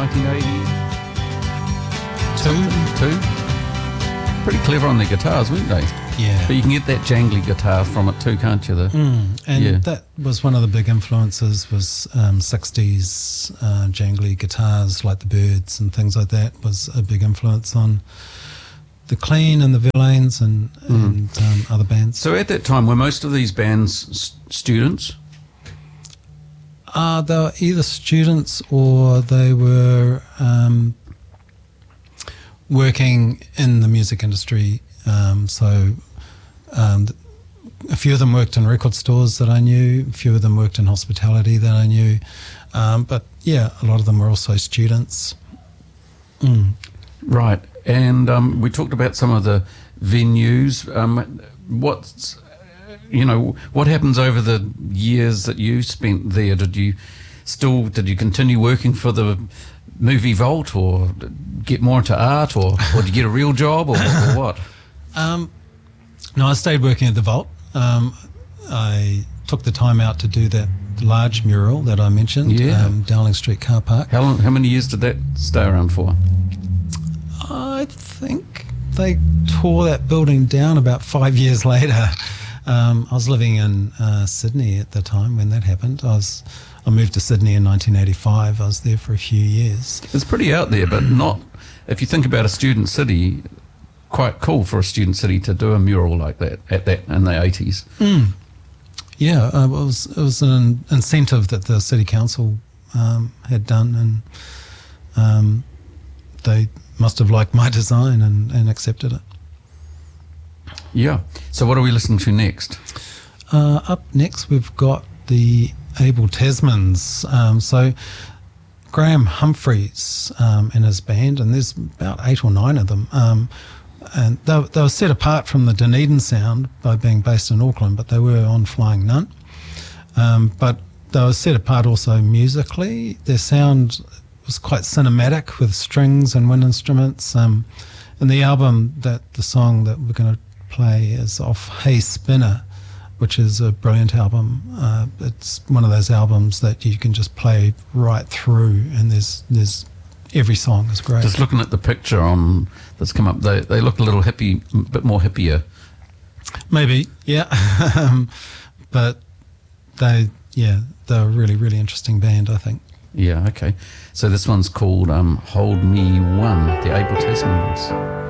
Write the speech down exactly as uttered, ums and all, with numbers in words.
nineteen eighty-two. Two. Pretty clever on their guitars, weren't they? Yeah. But you can get that jangly guitar from it too, can't you? The, mm, and yeah. that was one of the big influences, was um, sixties uh, jangly guitars like the Byrds and things like that was a big influence on the Clean and the Verlaines and, mm. and um, other bands. So at that time, were most of these bands s- students? Uh, they were either students or they were um, working in the music industry. Um, so um, a few of them worked in record stores that I knew, a few of them worked in hospitality that I knew. Um, but yeah, a lot of them were also students. Mm. Right. And um, we talked about some of the venues. Um, what's, you know, what happens over the years that you spent there? Did you still, did you continue working for the Movie Vault, or get more into art, or, or did you get a real job, or, or what? Um, no, I stayed working at the Vault. Um, I took the time out to do that large mural that I mentioned, yeah. um, Dowling Street Car Park. How long? How many years did that stay around for? I think they tore that building down about five years later. Um, I was living in uh, Sydney at the time when that happened. I was I moved to Sydney in nineteen eighty-five. I was there for a few years. It's pretty out there, but not, if you think about a student city, quite cool for a student city to do a mural like that at that in the eighties. Mm. Yeah, uh, it was it was an incentive that the city council um, had done, and um, they must have liked my design and, and accepted it. Yeah. So what are we listening to next? Uh, up next, we've got the Abel Tasmans. Um, so Graham Humphreys um, and his band, and there's about eight or nine of them. Um, and they, they were set apart from the Dunedin sound by being based in Auckland, but they were on Flying Nun. Um, but they were set apart also musically. Their sound was quite cinematic with strings and wind instruments. Um, and the album, that the song that we're going to play is off Hey Spinner, which is a brilliant album. Uh, it's one of those albums that you can just play right through, and there's there's every song is great. Just looking at the picture on that's come up, they they look a little hippie, a bit more hippier. Maybe, yeah. um, but they, yeah, they're a really, really interesting band, I think. Yeah, okay. So this one's called um, Hold Me One, the Abel Tasmans.